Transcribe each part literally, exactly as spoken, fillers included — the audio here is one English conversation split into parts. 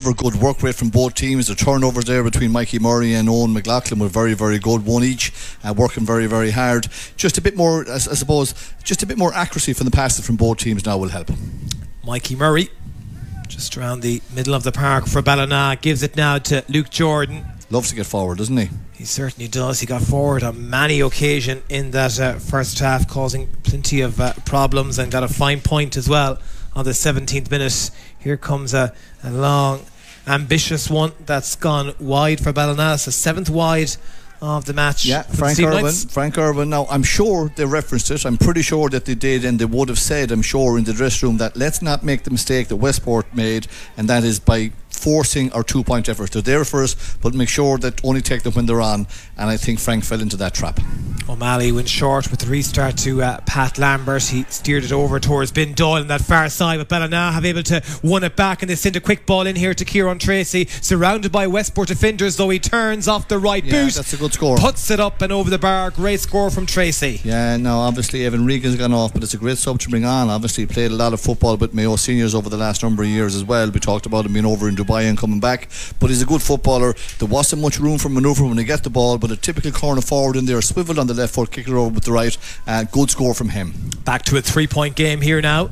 over good work rate from both teams. The turnovers there between Mikey Murray and Owen McLaughlin were very, very good, one each, uh, working very, very hard. Just a bit more, I, I suppose, just a bit more accuracy from the passes from both teams now will help. Mikey Murray, just around the middle of the park for Ballina, gives it now to Luke Jordan. Loves to get forward, doesn't he? He certainly does. He got forward on many occasions in that uh, first half, causing plenty of uh, problems, and got a fine point as well on the seventeenth minute. Here comes a, a long, ambitious one that's gone wide for Ballina. It's the seventh wide of the match. Yeah, Frank Irwin. Frank Irwin. Now, I'm sure they referenced it. I'm pretty sure that they did, and they would have said, I'm sure, in the dressing room that let's not make the mistake that Westport made, and that is by forcing our two-point efforts. They're there first, but make sure that only take them when they're on, and I think Frank fell into that trap. O'Malley went short with the restart to uh, Pat Lambert. He steered it over towards Ben Doyle on that far side, but Ballina have able to win it back, and they send a quick ball in here to Kieran Tracy, surrounded by Westport defenders, though he turns off the right yeah, boot. That's a good score. Puts it up and over the bar. Great score from Tracy. Yeah, now obviously Evan Regan's gone off, but it's a great sub to bring on. Obviously he played a lot of football with Mayo Seniors over the last number of years as well. We talked about him being over in Dubai and coming back, but he's a good footballer. There wasn't much room for manoeuvre when he get the ball, but a typical corner forward in there, swiveled on the left foot, kick it over with the right. Uh, good score from him. Back to a three point game here now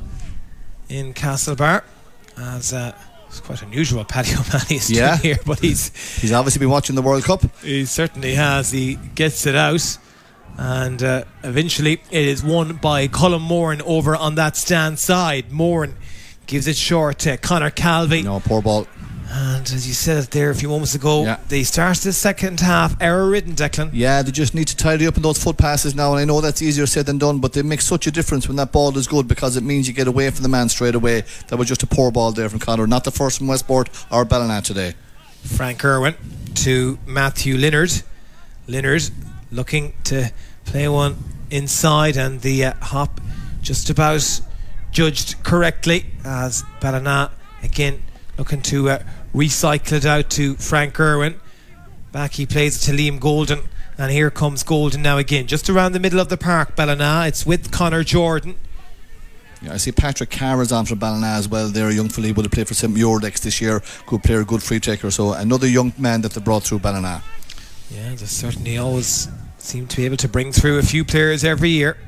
in Castlebar, as uh, it's quite unusual Paddy O'Malley is yeah. still here, but he's he's obviously been watching the World Cup. He certainly has. He gets it out, and uh, eventually it is won by Colin Moran over on that stand side. Moran gives it short to Conor Calvey. No, poor ball. And as you said it there a few moments ago, yeah. they start the second half error-ridden, Declan. Yeah, they just need to tidy up in those foot passes now, and I know that's easier said than done, but they make such a difference when that ball is good, because it means you get away from the man straight away. That was just a poor ball there from Conor, not the first from Westport or Ballina today. Frank Irwin to Matthew Linnard. Linnard looking to play one inside, and the uh, hop just about judged correctly, as Ballina again looking to uh, recycle it out to Frank Irwin. Back he plays it to Liam Golden, and here comes Golden now again, just around the middle of the park. Ballina, it's with Conor Jordan. Yeah, I see Patrick Carr is on for Ballina as well. They're a young fella, he would have played for Saint Muirdex this year. Good player, good free taker. So another young man that they brought through Ballina. Yeah, they certainly always seem to be able to bring through a few players every year,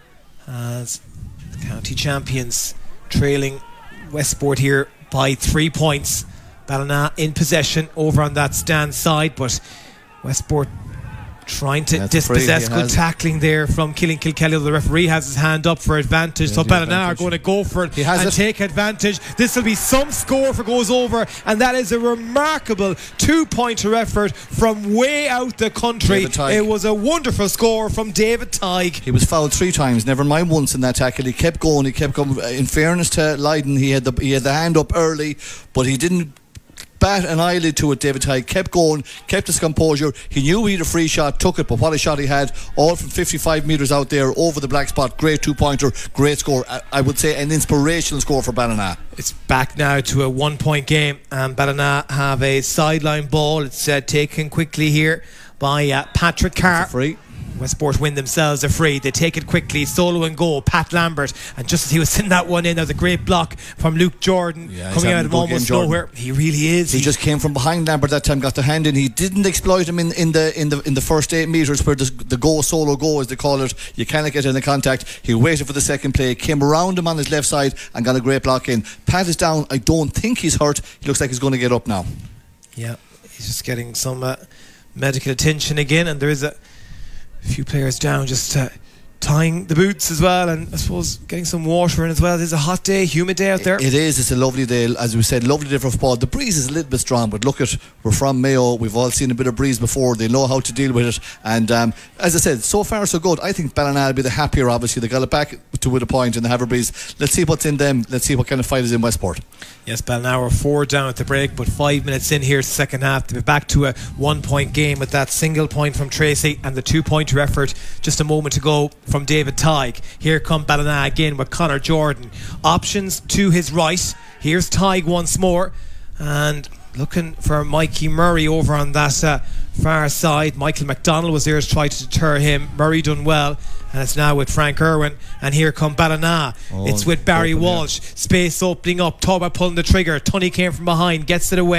as the county champions trailing Westport here by three points. Ballina in possession over on that stand side, but Westport trying to That's dispossess. Good has. tackling there from Killian Kilkelly. The referee has his hand up for advantage, yeah, so Ballina are going to go for it he has and it. take advantage. This will be some score if it goes over, and that is a remarkable two-pointer effort from way out the country. It was a wonderful score from David Tighe. He was fouled three times, never mind once in that tackle. He kept going, he kept going. In fairness to Lydon, he had the he had the hand up early, but he didn't bat an eyelid to it. David Tighe kept going, kept his composure. He knew he had a free shot, took it, but what a shot he had, all from fifty-five metres out there over the black spot. Great two-pointer, great score. I, I would say an inspirational score for Ballina. It's back now to a one-point game, and Ballina have a sideline ball. It's uh, taken quickly here by uh, Patrick Carr. Free. Westport win themselves a free. They take it quickly, solo and goal. Pat Lambert, and just as he was sending that one in, there was a great block from Luke Jordan, yeah, coming out of almost game, nowhere. He really is. He, he just came from behind Lambert that time, got the hand in. He didn't exploit him in, in the in the in the first eight metres where the, the go solo go, as they call it. You cannot get in the contact. He waited for the second play, came around him on his left side and got a great block in. Pat is down. I don't think he's hurt. He looks like he's going to get up now. Yeah, he's just getting some uh, medical attention again, and there is a A few players down, just uh, tying the boots as well, and I suppose getting some water in as well. It's a hot day, humid day out there. It is, it's a lovely day, as we said, lovely day for football. The breeze is a little bit strong, but look at, we're from Mayo, we've all seen a bit of breeze before. They know how to deal with it, and um, as I said, so far so good. I think Ballina will be the happier, obviously. They got it back to with a point in the Haverbreeze. Let's see what's in them, let's see what kind of fight is in Westport. Yes, Ballina were four down at the break, but five minutes in here, second half, to be back to a one point game with that single point from Tracy and the two pointer effort just a moment ago from David Tighe. Here come Ballina again with Conor Jordan. Options to his right. Here's Tighe once more, and looking for Mikey Murray over on that uh, far side. Michael McDonald was there to try to deter him. Murray done well, and it's now with Frank Irwin. And here come Ballina. Oh, it's with Barry open, Walsh. Yeah. Space opening up. Talk about pulling the trigger. Tunney came from behind, gets it away.